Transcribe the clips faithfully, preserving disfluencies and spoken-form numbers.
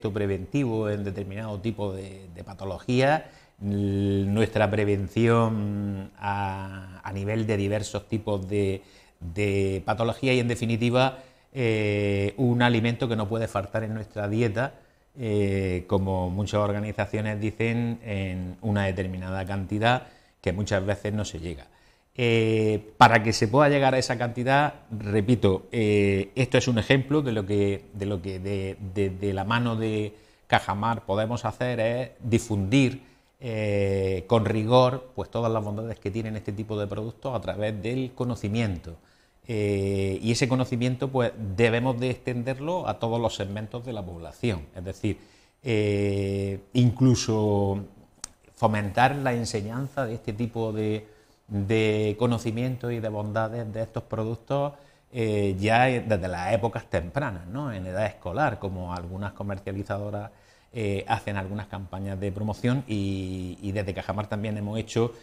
preventivo en determinado tipo de, de patología, nuestra prevención a, a nivel de diversos tipos de, de patología y, en definitiva, eh, un alimento que no puede faltar en nuestra dieta, eh, como muchas organizaciones dicen, en una determinada cantidad que muchas veces no se llega. Eh, para que se pueda llegar a esa cantidad, repito, eh, esto es un ejemplo de lo que de, lo que de, de, de la mano de Cajamar podemos hacer, es difundir eh, con rigor pues todas las bondades que tienen este tipo de productos a través del conocimiento. Eh, y ese conocimiento pues debemos de extenderlo a todos los segmentos de la población, es decir, eh, incluso fomentar la enseñanza de este tipo de de conocimientos y de bondades de estos productos eh, ya desde las épocas tempranas, ¿no? En edad escolar, como algunas comercializadoras eh, hacen algunas campañas de promoción, y, y desde Cajamar también hemos hecho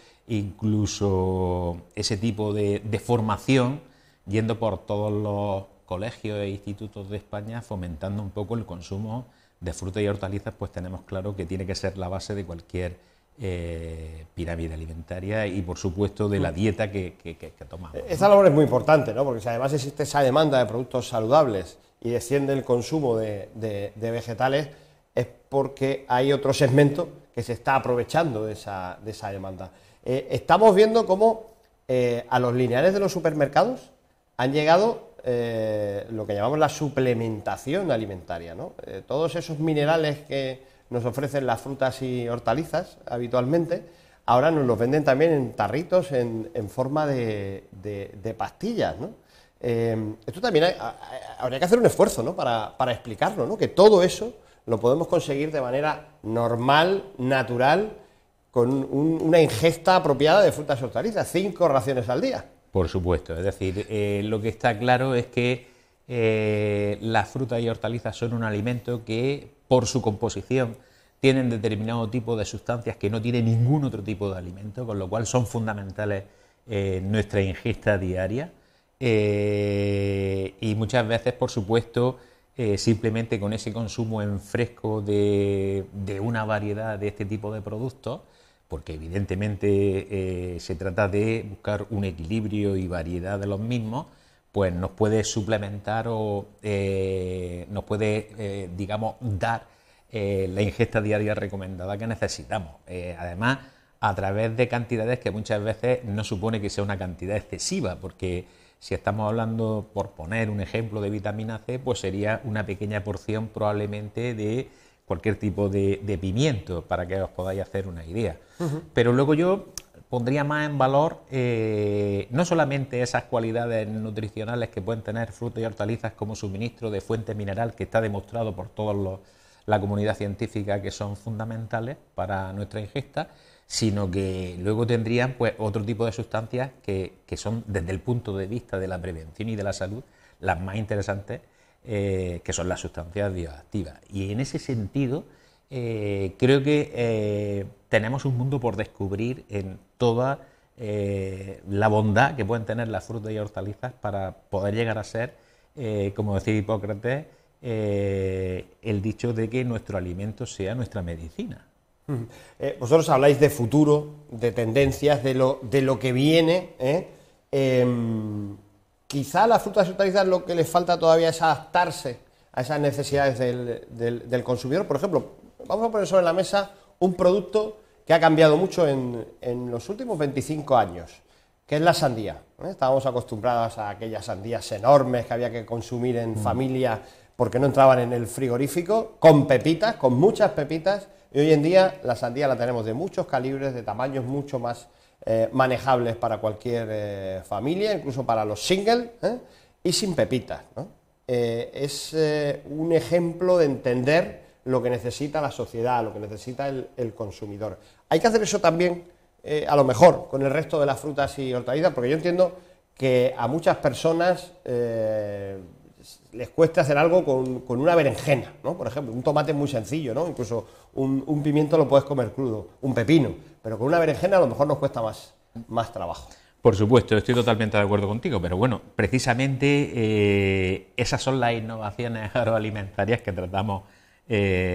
incluso ese tipo de, de formación, yendo por todos los colegios e institutos de España, fomentando un poco el consumo de frutas y hortalizas, pues tenemos claro que tiene que ser la base de cualquier Eh, pirámide alimentaria y, por supuesto, de la dieta que, que, que, que tomamos, ¿no? Esta labor es muy importante, ¿no? Porque si además existe esa demanda de productos saludables y desciende el consumo de, de, de vegetales, es porque hay otro segmento que se está aprovechando de esa, de esa demanda. Eh, estamos viendo cómo eh, a los lineales de los supermercados han llegado eh, lo que llamamos la suplementación alimentaria, ¿no? Eh, todos esos minerales que nos ofrecen las frutas y hortalizas habitualmente, ahora nos los venden también en tarritos en, en forma de, de, de pastillas, ¿no? Eh, esto también hay, habría que hacer un esfuerzo, ¿no? para, para explicarlo, ¿no? Que todo eso lo podemos conseguir de manera normal, natural, con un, una ingesta apropiada de frutas y hortalizas, cinco raciones al día. Por supuesto, es decir, eh, lo que está claro es que eh, las frutas y hortalizas son un alimento que, por su composición, tienen determinado tipo de sustancias que no tiene ningún otro tipo de alimento, con lo cual son fundamentales eh, en nuestra ingesta diaria, eh, y muchas veces, por supuesto, eh, simplemente con ese consumo en fresco de, de una variedad de este tipo de productos, porque evidentemente eh, se trata de buscar un equilibrio y variedad de los mismos, pues nos puede suplementar o eh, nos puede, eh, digamos, dar eh, la ingesta diaria recomendada que necesitamos. Eh, además, a través de cantidades que muchas veces no supone que sea una cantidad excesiva, porque si estamos hablando, por poner un ejemplo, de vitamina C, pues sería una pequeña porción probablemente de cualquier tipo de, de pimiento, para que os podáis hacer una idea. Uh-huh. Pero luego yo pondría más en valor eh, no solamente esas cualidades nutricionales que pueden tener frutas y hortalizas como suministro de fuente mineral, que está demostrado por toda la comunidad científica que son fundamentales para nuestra ingesta, sino que luego tendrían pues otro tipo de sustancias que, que son, desde el punto de vista de la prevención y de la salud, las más interesantes, eh, que son las sustancias bioactivas. Y en ese sentido, Eh, creo que eh, tenemos un mundo por descubrir en toda eh, la bondad que pueden tener las frutas y hortalizas para poder llegar a ser, eh, como decía Hipócrates, eh, el dicho de que nuestro alimento sea nuestra medicina. Uh-huh. eh, vosotros habláis de futuro, de tendencias, de lo, de lo que viene, ¿eh? Eh, quizá a las frutas y hortalizas lo que les falta todavía es adaptarse a esas necesidades del, del, del consumidor. Por ejemplo, vamos a poner sobre la mesa un producto que ha cambiado mucho en, en los últimos veinticinco años, que es la sandía. ¿eh? Estábamos acostumbrados a aquellas sandías enormes que había que consumir en mm. familia porque no entraban en el frigorífico, con pepitas, con muchas pepitas, y hoy en día la sandía la tenemos de muchos calibres, de tamaños mucho más eh, manejables para cualquier eh, familia, incluso para los singles, ¿eh? y sin pepitas, ¿no? Eh, es eh, un ejemplo de entender lo que necesita la sociedad, lo que necesita el, el consumidor. Hay que hacer eso también, eh, a lo mejor, con el resto de las frutas y hortalizas, porque yo entiendo que a muchas personas eh, les cuesta hacer algo con, con una berenjena, ¿no? Por ejemplo, un tomate es muy sencillo, ¿no? Incluso un, un pimiento lo puedes comer crudo, un pepino, pero con una berenjena a lo mejor nos cuesta más, más trabajo. Por supuesto, estoy totalmente de acuerdo contigo, pero bueno, precisamente eh, esas son las innovaciones agroalimentarias que tratamos eh,